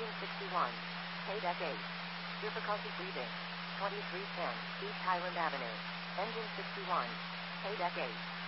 Engine 61. KDEC 8. Difficulty breathing. 2310 East Highland Avenue. Engine 61. KDEC 8.